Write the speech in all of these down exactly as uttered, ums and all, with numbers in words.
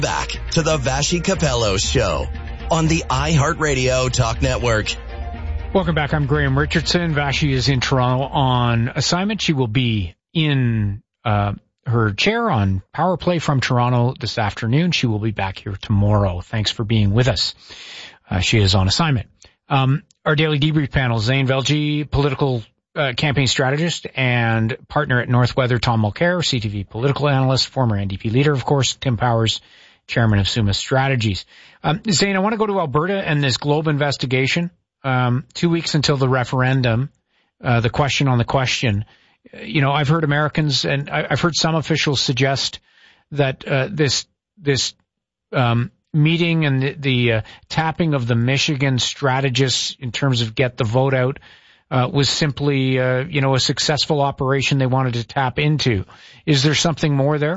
Back to the Vassy Capello Show on the iHeartRadio Talk Network. Welcome back. I'm Graham Richardson. Vassy is in Toronto on assignment. She will be in uh her chair on Power Play from Toronto this afternoon. She will be back here tomorrow. Thanks for being with us. Uh, she is on assignment. Um, our daily debrief panel, Zane Velji, political uh, campaign strategist and partner at Northweather, Tom Mulcair, C T V political analyst, former N D P leader, of course, Tim Powers, chairman of Summa Strategies. Um, Zane, I want to go to Alberta and this Globe investigation. Um, two weeks until the referendum, uh, the question on the question. You know, I've heard Americans and I've heard some officials suggest that uh, this this um, meeting and the, the uh, tapping of the Michigan strategists in terms of get the vote out uh, was simply, uh, you know, a successful operation they wanted to tap into. Is there something more there?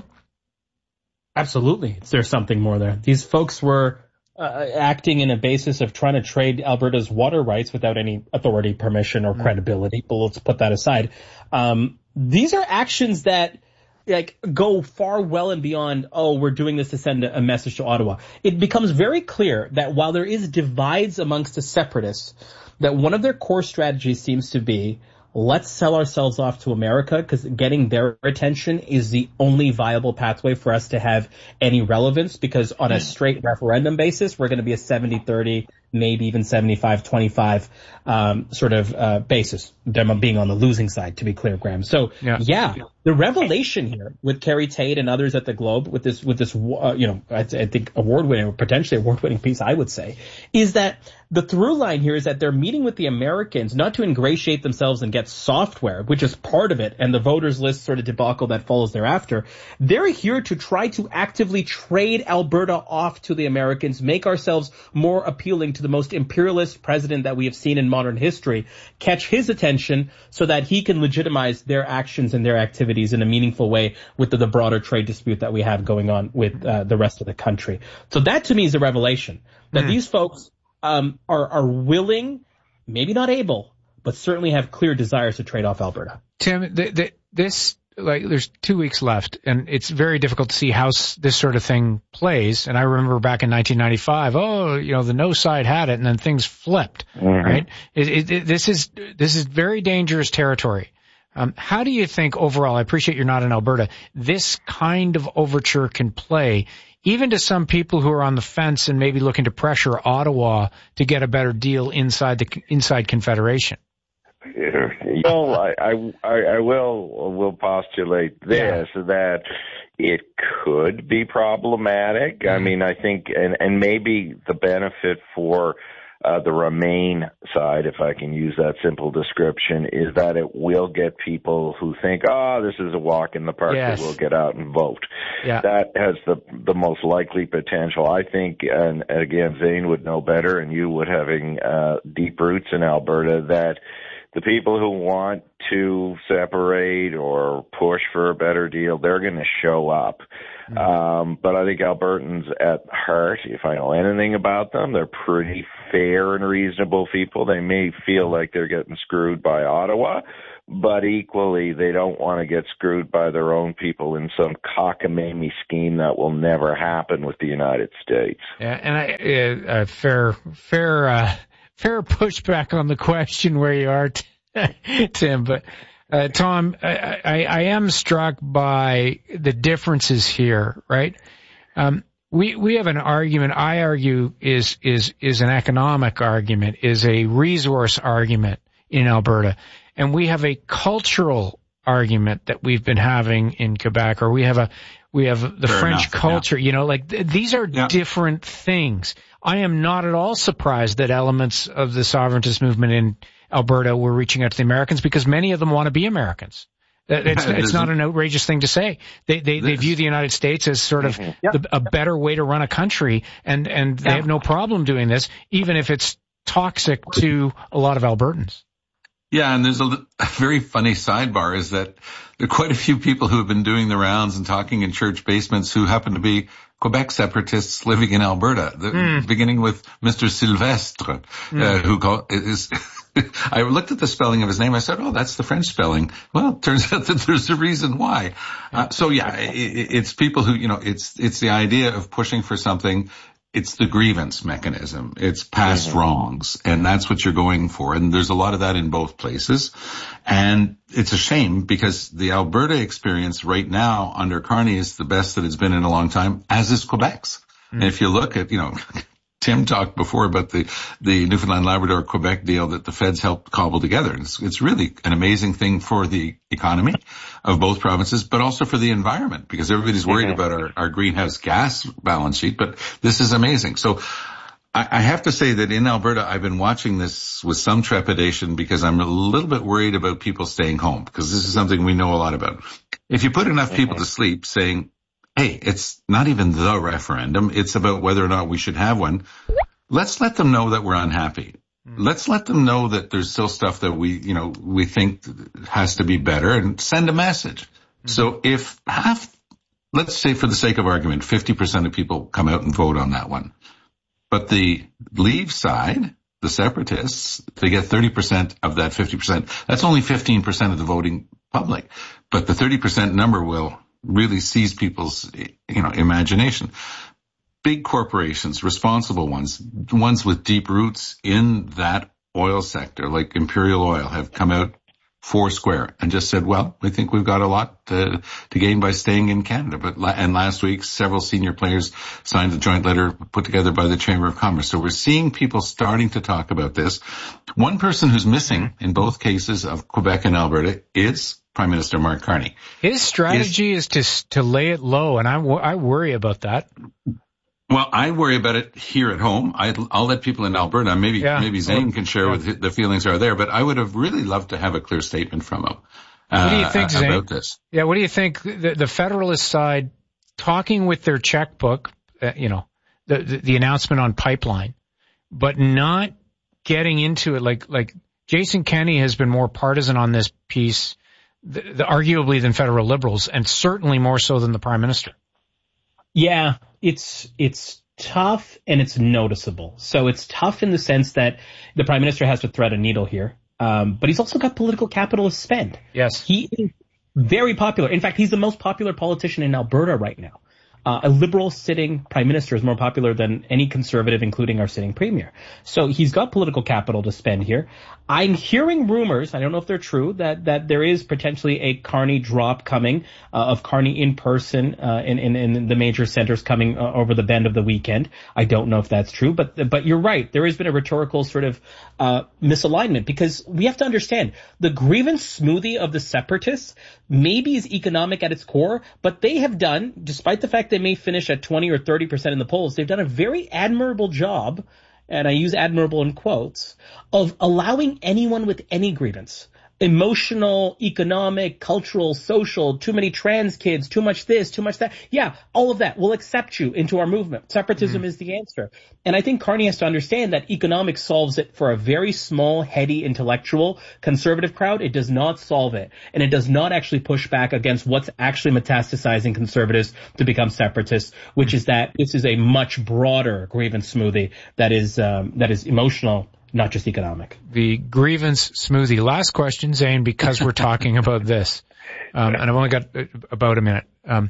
Absolutely, there's something more there. These folks were uh, acting in a basis of trying to trade Alberta's water rights without any authority, permission, or credibility. But let's put that aside. Um, these are actions that like go far well and beyond, oh, we're doing this to send a, a message to Ottawa. It becomes very clear that while there is divides amongst the separatists, that one of their core strategies seems to be, let's sell ourselves off to America because getting their attention is the only viable pathway for us to have any relevance, because on a straight referendum basis, we're going to be a seventy thirty, maybe even seventy-five twenty-five um, sort of uh, basis, them being on the losing side, to be clear, Graham. So, yeah, yeah the revelation here with Kerry Tate and others at the Globe with this, with this, uh, you know, I, I think award-winning, or potentially award-winning piece, I would say, is that the through line here is that they're meeting with the Americans not to ingratiate themselves and get software, which is part of it, and the voters list sort of debacle that follows thereafter. They're here to try to actively trade Alberta off to the Americans, make ourselves more appealing to the most imperialist president that we have seen in modern history, catch his attention so that he can legitimize their actions and their activities in a meaningful way with the, the broader trade dispute that we have going on with uh, the rest of the country. So that to me is a revelation that mm. these folks um, are, are willing, maybe not able, but certainly have clear desires to trade off Alberta. Tim, the, the, this, like, there's two weeks left, and it's very difficult to see how s- this sort of thing plays. And I remember back in nineteen ninety-five, oh, you know, the no side had it, and then things flipped, mm-hmm. right? It, it, it, this is this is very dangerous territory. Um, how do you think overall, I appreciate you're not in Alberta, this kind of overture can play, even to some people who are on the fence and maybe looking to pressure Ottawa to get a better deal inside the inside Confederation? You know, I, I, I will will postulate this, yeah. that it could be problematic. Mm-hmm. I mean, I think, and, and maybe the benefit for uh, the Remain side, if I can use that simple description, is that it will get people who think, oh, this is a walk in the park, yes. that will get out and vote. Yeah. That has the the most likely potential. I think, and again, Zane would know better, and you would, having uh, deep roots in Alberta, that the people who want to separate or push for a better deal, they're going to show up. Mm-hmm. Um, but I think Albertans at heart, if I know anything about them, they're pretty fair and reasonable people. They may feel like they're getting screwed by Ottawa, but equally they don't want to get screwed by their own people in some cockamamie scheme that will never happen with the United States. Yeah, and I, uh, uh, fair, fair, uh, fair pushback on the question where you are, Tim, but uh, Tom, I, I, I am struck by the differences here, right? Um, we we have an argument. I argue is is is an economic argument, is a resource argument in Alberta, and we have a cultural argument that we've been having in Quebec, or we have a we have the Fair French enough, culture. Yeah. You know, like th- these are yeah. different things. I am not at all surprised that elements of the sovereigntist movement in Alberta were reaching out to the Americans, because many of them want to be Americans. It's, it's not an outrageous thing to say. They they, they view the United States as sort of yeah. the, a better way to run a country, and, and they yeah. have no problem doing this, even if it's toxic to a lot of Albertans. Yeah, and there's a, a very funny sidebar is that there are quite a few people who have been doing the rounds and talking in church basements who happen to be Quebec separatists living in Alberta, the, mm. beginning with Mister Sylvestre, mm. uh, who call, is I looked at the spelling of his name. I said, oh, that's the French spelling. Well, it turns out that there's a reason why. Uh, so yeah, it, it's people who, you know, it's, it's the idea of pushing for something. It's the grievance mechanism. It's past mm-hmm. wrongs. And that's what you're going for. And there's a lot of that in both places. And it's a shame because the Alberta experience right now under Carney is the best that it's been in a long time, as is Quebec's. Mm-hmm. And if you look at, you know, Tim talked before about the, the Newfoundland Labrador Quebec deal that the feds helped cobble together. It's, it's really an amazing thing for the economy of both provinces, but also for the environment, because everybody's worried mm-hmm. about our, our greenhouse gas balance sheet, but this is amazing. So I, I have to say that in Alberta, I've been watching this with some trepidation because I'm a little bit worried about people staying home, because this is something we know a lot about. If you put enough mm-hmm. people to sleep saying, hey, it's not even the referendum. It's about whether or not we should have one. Let's let them know that we're unhappy. Mm. Let's let them know that there's still stuff that we, you know, we think has to be better, and send a message. Mm. So if half, let's say for the sake of argument, fifty percent of people come out and vote on that one, but the Leave side, the separatists, they get thirty percent of that fifty percent. That's only fifteen percent of the voting public, but the thirty percent number will really seize people's, you know, imagination. Big corporations, responsible ones, ones with deep roots in that oil sector, like Imperial Oil, have come out four square and just said, well, we think we've got a lot to, to gain by staying in Canada. But, and last week, several senior players signed a joint letter put together by the Chamber of Commerce. So we're seeing people starting to talk about this. One person who's missing in both cases of Quebec and Alberta is Prime Minister Mark Carney. His strategy is, is to to lay it low, and I, I worry about that. Well, I worry about it here at home. I, I'll let people in Alberta, maybe yeah. maybe Zane can share yeah. what the feelings are there, but I would have really loved to have a clear statement from him uh, what do you think, Zane? About this. Yeah, what do you think? The, the Federalist side talking with their checkbook, uh, you know, the, the the announcement on pipeline, but not getting into it like like Jason Kenney has been more partisan on this piece. The, the, arguably than federal Liberals, and certainly more so than the Prime Minister. Yeah, it's it's tough and it's noticeable. So it's tough in the sense that the Prime Minister has to thread a needle here, um, but he's also got political capital to spend. Yes. He is very popular. In fact, he's the most popular politician in Alberta right now. Uh, a Liberal sitting Prime Minister is more popular than any Conservative, including our sitting Premier. So he's got political capital to spend here. I'm hearing rumors, I don't know if they're true, that, that there is potentially a Carney drop coming, uh, of Carney in person, uh, in, in, in the major centers coming uh, over the bend of the weekend. I don't know if that's true, but, but you're right. There has been a rhetorical sort of, uh, misalignment, because we have to understand the grievance smoothie of the separatists maybe is economic at its core, but they have done, despite the fact they may finish at twenty or thirty percent in the polls, they've done a very admirable job, and I use admirable in quotes, of allowing anyone with any grievance, emotional, economic, cultural, social, too many trans kids, too much this, too much that. Yeah, all of that. We'll accept you into our movement. Separatism mm. is the answer. And I think Carney has to understand that economics solves it for a very small, heady, intellectual, conservative crowd. It does not solve it. And it does not actually push back against what's actually metastasizing conservatives to become separatists, which mm. is that this is a much broader grievance smoothie that is, um, that is emotional, not just economic. The grievance smoothie. Last question, Zane, because we're talking about this. Um, and I've only got about a minute. Um,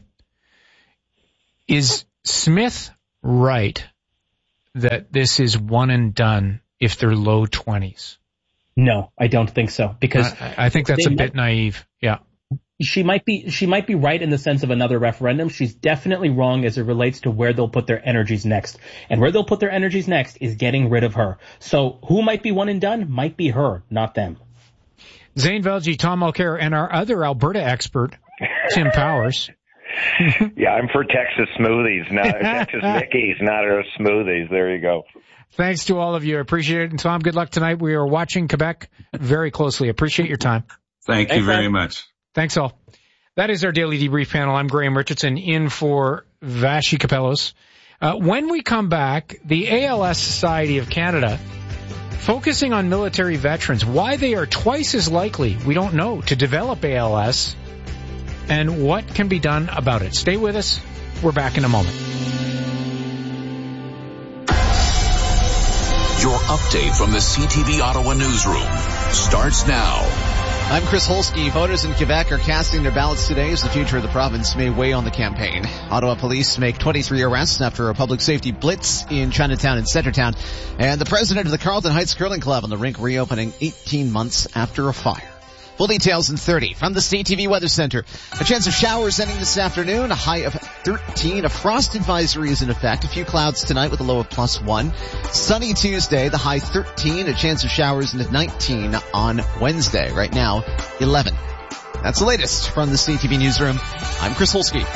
is Smith right that this is one and done if they're low twenties? No, I don't think so. Because I, I think that's a bit naive. Yeah. She might be, she might be right in the sense of another referendum. She's definitely wrong as it relates to where they'll put their energies next. And where they'll put their energies next is getting rid of her. So who might be one and done? Might be her, not them. Zane Velji, Tom Mulcair, and our other Alberta expert, Tim Powers. Yeah, I'm for Texas smoothies, not Texas Mickeys, not our smoothies. There you go. Thanks to all of you. I appreciate it. And Tom, good luck tonight. We are watching Quebec very closely. Appreciate your time. Thank you very much. Thanks all. That is our daily debrief panel. I'm Graham Richardson in for Vassy Kapelos. Uh, when we come back, the A L S Society of Canada focusing on military veterans, why they are twice as likely, we don't know, to develop A L S, and what can be done about it. Stay with us. We're back in a moment. Your update from the C T V Ottawa newsroom starts now. I'm Chris Holsky. Voters in Quebec are casting their ballots today as the future of the province may weigh on the campaign. Ottawa police make twenty-three arrests after a public safety blitz in Chinatown and Centertown. And the president of the Carlton Heights Curling Club on the rink reopening eighteen months after a fire. Full details in thirty from the C T V Weather Center. A chance of showers ending this afternoon, a high of thirteen. A frost advisory is in effect. A few clouds tonight with a low of plus one. Sunny Tuesday, the high thirteen. A chance of showers into nineteen on Wednesday. Right now, eleven. That's the latest from the C T V Newsroom. I'm Chris Holsky.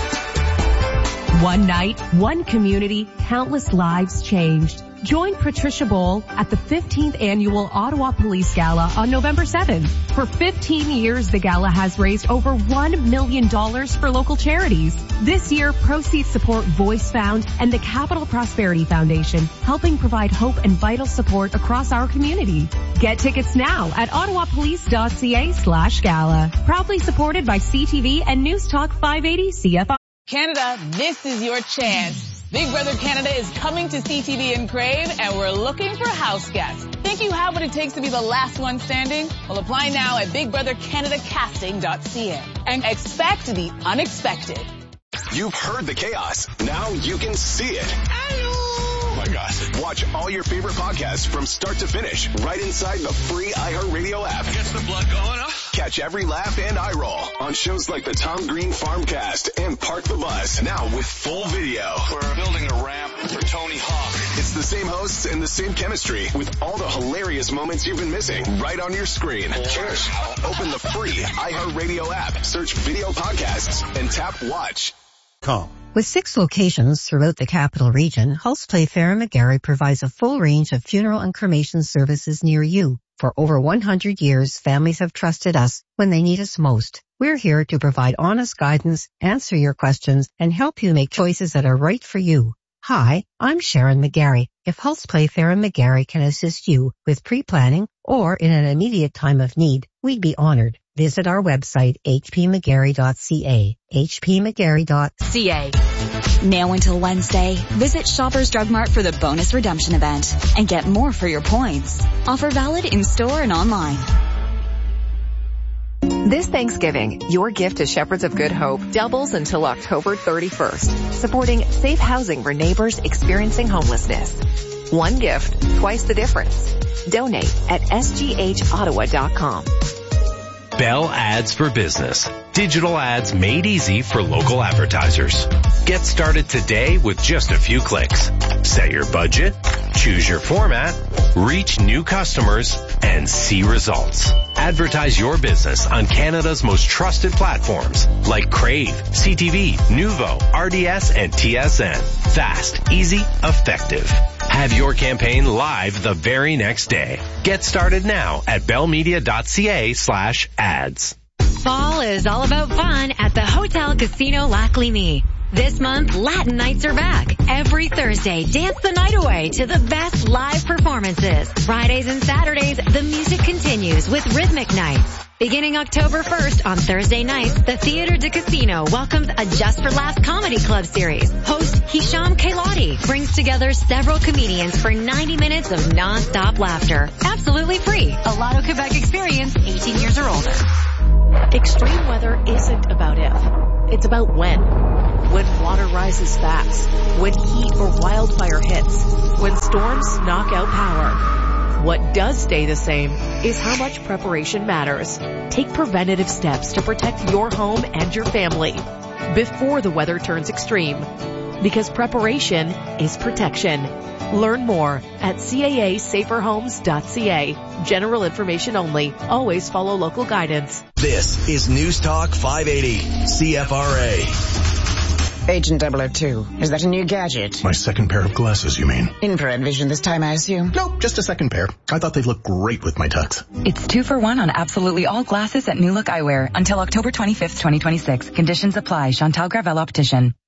One night, one community, countless lives changed. Join Patricia Bowl at the fifteenth Annual Ottawa Police Gala on November seventh. For fifteen years, the gala has raised over one million dollars for local charities. This year, proceeds support Voice Found and the Capital Prosperity Foundation, helping provide hope and vital support across our community. Get tickets now at ottawapolice.ca slash gala. Proudly supported by C T V and News Talk five eighty C F I. Canada, this is your chance. Big Brother Canada is coming to C T V and Crave, and we're looking for house guests. Think you have what it takes to be the last one standing? Well, apply now at big brother canada casting dot c a and expect the unexpected. You've heard the chaos. Now you can see it. Oh my gosh. Watch all your favorite podcasts from start to finish right inside the free iHeartRadio app. Gets the blood going, huh? Catch every laugh and eye roll on shows like the Tom Green Farmcast and Park the Bus. Now with full video. We're building a ramp for Tony Hawk. It's the same hosts and the same chemistry with all the hilarious moments you've been missing right on your screen. Cheers. Open the free iHeartRadio app, search video podcasts, and tap watch. Com. With six locations throughout the capital region, Hulse Fair and McGarry provides a full range of funeral and cremation services near you. For over one hundred years, families have trusted us when they need us most. We're here to provide honest guidance, answer your questions, and help you make choices that are right for you. Hi, I'm Sharon McGarry. If Hulse Fair and McGarry can assist you with pre-planning or in an immediate time of need, we'd be honored. Visit our website, h p mcgarry dot c a, h p mcgarry dot c a. Now until Wednesday, visit Shoppers Drug Mart for the bonus redemption event and get more for your points. Offer valid in-store and online. This Thanksgiving, your gift to Shepherds of Good Hope doubles until October thirty-first, supporting safe housing for neighbors experiencing homelessness. One gift, twice the difference. Donate at s g h ottawa dot com. Bell Ads for Business. Digital ads made easy for local advertisers. Get started today with just a few clicks. Set your budget, choose your format, reach new customers, and see results. Advertise your business on Canada's most trusted platforms like Crave, C T V, Nuvo, R D S, and T S N. Fast, easy, effective. Have your campaign live the very next day. Get started now at bellmedia.ca slash ads. Fall is all about fun at the Hotel Casino Lac Lémy. This month, Latin nights are back. Every Thursday, dance the night away to the best live performances. Fridays and Saturdays, the music continues with rhythmic nights. Beginning October first on Thursday nights, the Theatre de Casino welcomes a Just for Laughs comedy club series. Host Hisham Kailati brings together several comedians for ninety minutes of non-stop laughter. Absolutely free. A Lotto Quebec experience, eighteen years or older. Extreme weather isn't about if. It's about when. When water rises fast. When heat or wildfire hits. When storms knock out power. What does stay the same is how much preparation matters. Take preventative steps to protect your home and your family before the weather turns extreme. Because preparation is protection. Learn more at c a a safer homes dot c a. General information only. Always follow local guidance. This is News Talk five eighty C F R A. Agent double oh two, is that a new gadget? My second pair of glasses, you mean? Infrared vision this time, I assume? Nope, just a second pair. I thought they'd look great with my tux. It's two for one on absolutely all glasses at New Look Eyewear until October twenty-fifth, twenty twenty-six. Conditions apply. Chantal Gravel Optician.